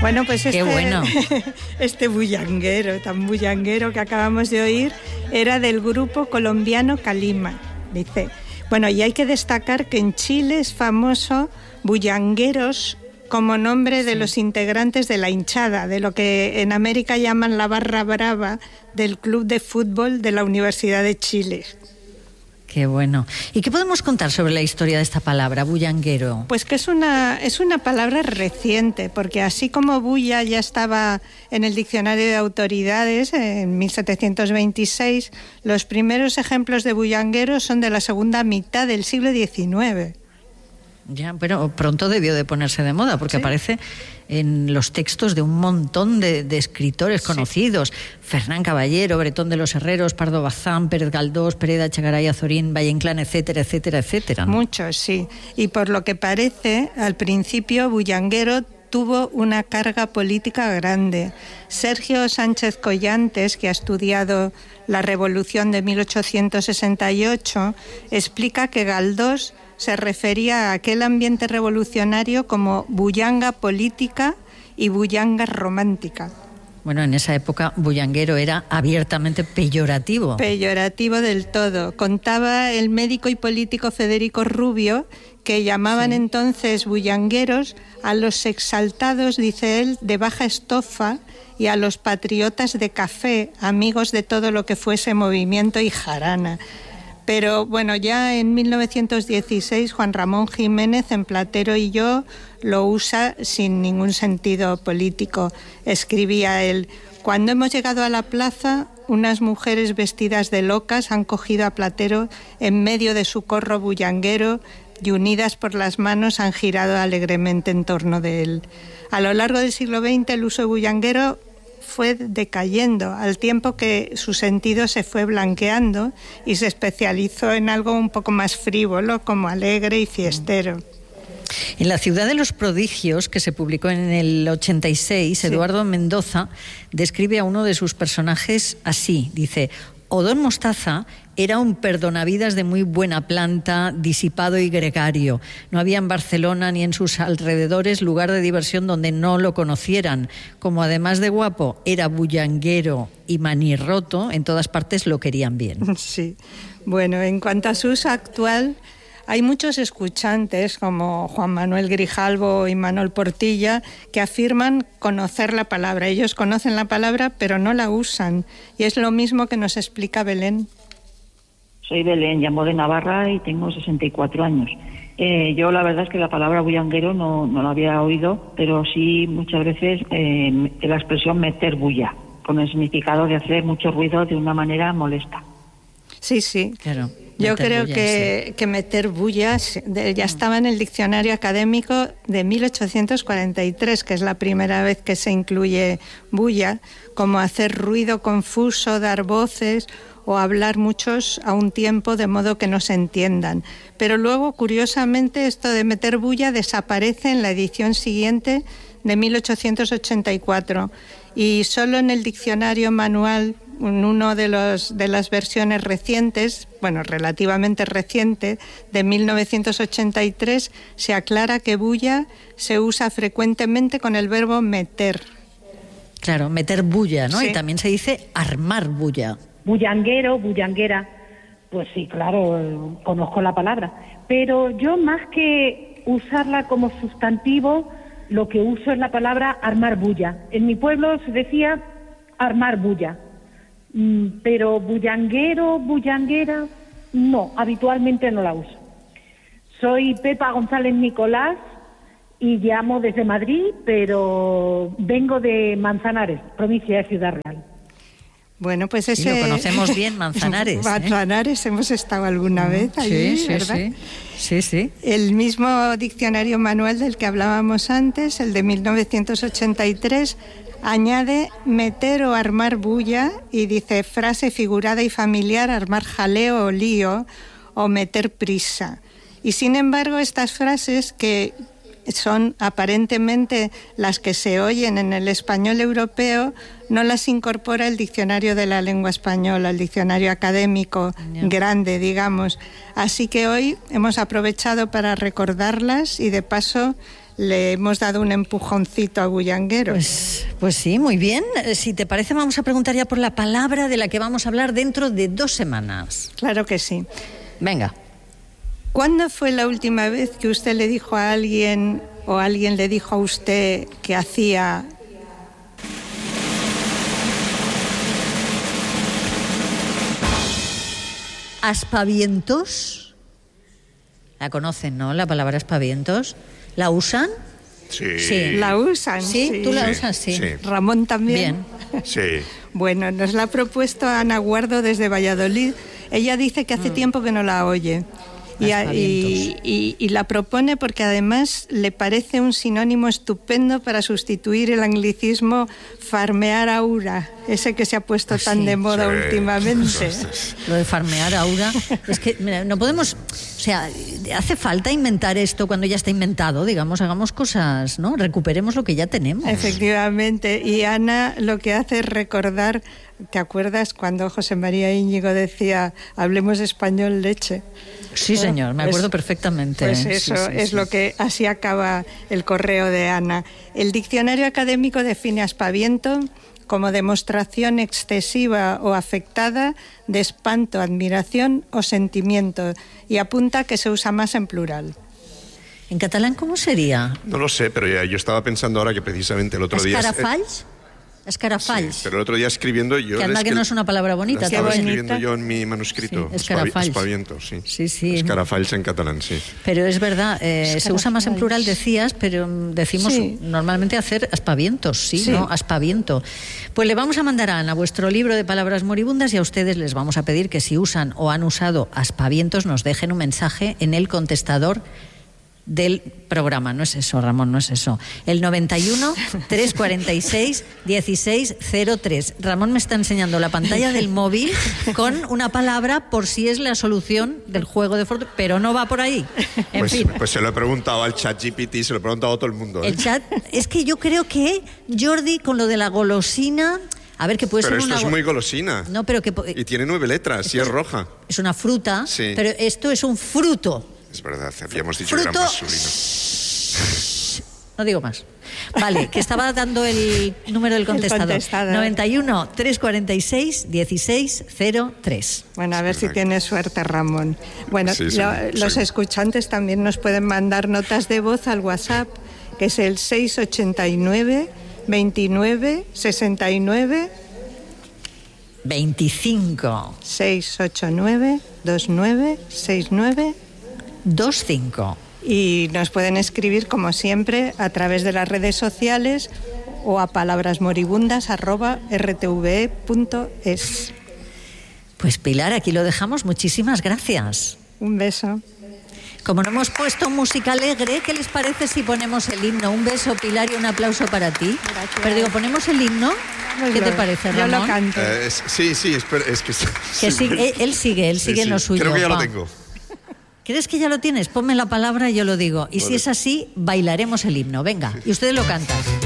Bueno, pues Qué bueno. Este bullanguero, tan bullanguero que acabamos de oír, era del grupo colombiano Calima, dice. Bueno, y hay que destacar que en Chile es famoso Bullangueros como nombre de los integrantes de la hinchada, de lo que en América llaman la barra brava del club de fútbol de la Universidad de Chile. Qué bueno. ¿Y qué podemos contar sobre la historia de esta palabra, bullanguero? Pues que es una palabra reciente, porque así como bulla ya estaba en el diccionario de autoridades en 1726, los primeros ejemplos de bullanguero son de la segunda mitad del siglo XIX. Ya, pero pronto debió de ponerse de moda, porque aparece en los textos de un montón de escritores conocidos. Fernán Caballero, Bretón de los Herreros, Pardo Bazán, Pérez Galdós, Pereda, Chegaray, Azorín, Valle Inclán, etcétera, etcétera, etcétera, ¿no? Muchos, sí. Y por lo que parece, al principio bullanguero tuvo una carga política grande. Sergio Sánchez Collantes, que ha estudiado la Revolución de 1868, explica que Galdós se refería a aquel ambiente revolucionario como bullanga política y bullanga romántica. Bueno, en esa época bullanguero era abiertamente peyorativo. Peyorativo del todo. Contaba el médico y político Federico Rubio que llamaban entonces bullangueros a los exaltados, dice él, de baja estofa y a los patriotas de café, amigos de todo lo que fuese movimiento y jarana. Pero bueno, ya en 1916 Juan Ramón Jiménez en Platero y yo lo usa sin ningún sentido político. Escribía él: cuando hemos llegado a la plaza, unas mujeres vestidas de locas han cogido a Platero en medio de su corro bullanguero y unidas por las manos han girado alegremente en torno de él. A lo largo del siglo XX el uso de bullanguero fue decayendo, al tiempo que su sentido se fue blanqueando y se especializó en algo un poco más frívolo, como alegre y fiestero. En La ciudad de los prodigios, que se publicó en el 86, Eduardo Mendoza describe a uno de sus personajes así, dice: o don Mostaza era un perdonavidas de muy buena planta, disipado y gregario. No había en Barcelona ni en sus alrededores lugar de diversión donde no lo conocieran. Como además de guapo era bullanguero y manirroto, en todas partes lo querían bien. Sí. Bueno, en cuanto a su uso actual, hay muchos escuchantes como Juan Manuel Grijalvo y Manuel Portilla que afirman conocer la palabra. Ellos conocen la palabra pero no la usan. Y es lo mismo que nos explica Belén. Soy Belén, llamo de Navarra y tengo 64 años. Yo la verdad es que la palabra bullanguero no la había oído, pero sí muchas veces la expresión meter bulla, con el significado de hacer mucho ruido de una manera molesta. Sí, sí. Claro. Yo creo que meter bulla ya estaba en el diccionario académico de 1843, que es la primera vez que se incluye bulla, como hacer ruido confuso, dar voces o hablar muchos a un tiempo de modo que no se entiendan. Pero luego, curiosamente, esto de meter bulla desaparece en la edición siguiente de 1884 y solo en el diccionario manual, en uno de las versiones recientes, bueno, relativamente reciente, de 1983, se aclara que bulla se usa frecuentemente con el verbo meter. Claro, meter bulla, ¿no? Sí. Y también se dice armar bulla. Bullanguero, bullanguera, pues sí, claro, conozco la palabra. Pero yo, más que usarla como sustantivo, lo que uso es la palabra armar bulla. En mi pueblo se decía armar bulla. Pero bullanguero, bullanguera, no, habitualmente no la uso. Soy Pepa González Nicolás y llamo desde Madrid, pero vengo de Manzanares, provincia de Ciudad Real. Bueno, pues Sí, lo conocemos bien, Manzanares. Manzanares, hemos estado alguna vez allí, sí, ¿verdad? Sí. El mismo diccionario manual del que hablábamos antes, el de 1983, añade meter o armar bulla y dice frase figurada y familiar, armar jaleo o lío o meter prisa. Y sin embargo, estas frases que son aparentemente las que se oyen en el español europeo, no las incorpora el diccionario de la lengua española, el diccionario académico grande, digamos. Así que hoy hemos aprovechado para recordarlas y de paso le hemos dado un empujoncito a Bullanguero. Pues sí, muy bien. Si te parece, vamos a preguntar ya por la palabra de la que vamos a hablar dentro de 2 semanas. Claro que sí. Venga. ¿Cuándo fue la última vez que usted le dijo a alguien o alguien le dijo a usted que hacía... ¿Aspavientos? ¿La conocen, no? La palabra aspavientos. ¿La usan? Sí. ¿La usan? ¿Sí? ¿Tú la usas? Sí. ¿Ramón también? Bien. Sí. Bueno, nos la ha propuesto Ana Guardo desde Valladolid. Ella dice que hace tiempo que no la oye. Y la propone porque además le parece un sinónimo estupendo para sustituir el anglicismo farmear aura, ese que se ha puesto tan de moda últimamente. Lo de farmear aura, es que mira, no podemos, o sea, hace falta inventar esto cuando ya está inventado, digamos, hagamos cosas, ¿no? Recuperemos lo que ya tenemos. Efectivamente, y Ana lo que hace es recordar, ¿te acuerdas cuando José María Íñigo decía hablemos español leche? Sí, señor, me acuerdo perfectamente. Pues eso es lo que así acaba el correo de Ana. El diccionario académico define aspaviento como demostración excesiva o afectada de espanto, admiración o sentimiento, y apunta que se usa más en plural. ¿En catalán cómo sería? No lo sé, pero yo estaba pensando ahora que precisamente el otro día... ¿Escarafalls? Escarafalls. Sí, pero el otro día escribiendo yo... Que además que no es una palabra bonita. La estaba bonita. escribiendo yo en mi manuscrito. Sí, escarafalls. Aspaviento, sí. Sí. Escarafalls en catalán, sí. Pero es verdad, se usa más en plural, decías, pero decimos normalmente hacer aspavientos, ¿sí? ¿No? Aspaviento. Pues le vamos a mandar a Ana vuestro libro de palabras moribundas y a ustedes les vamos a pedir que si usan o han usado aspavientos nos dejen un mensaje en el contestador del programa. No es eso, Ramón, no es eso. El 91 346 1603. Ramón me está enseñando la pantalla del móvil con una palabra por si es la solución del juego de fortuna, pero no va por ahí. En fin. Pues se lo he preguntado al ChatGPT, se lo he preguntado a todo el mundo. El chat, es que yo creo que Jordi con lo de la golosina, a ver, que puede pero ser esto una... es muy golosina. No, pero que... Y tiene 9 letras, y es roja. Es una fruta, sí. Pero esto es un fruto. Es verdad, habíamos dicho Fruto... que era masculino. No digo más. Vale, que estaba dando el número del contestador. 91 346 1603. Bueno, a ver si tiene suerte, Ramón. Bueno, los escuchantes también nos pueden mandar notas de voz al WhatsApp, que es el 689 29 69 25. 689 29 69 25. Y nos pueden escribir, como siempre, a través de las redes sociales o a palabrasmoribundas@rtve.es. Pues Pilar, aquí lo dejamos. Muchísimas gracias. Un beso. Como no hemos puesto música alegre, ¿qué les parece si ponemos el himno? Un beso, Pilar, y un aplauso para ti. Gracias. Pero digo, ¿ponemos el himno? ¿Qué te parece, Ramón? Yo lo canto. Sí, espera, es que... Que él sigue en lo suyo. Creo que ya lo tengo. ¿Crees que ya lo tienes? Ponme la palabra y yo lo digo. Y si es así, bailaremos el himno. Venga, y ustedes lo cantan.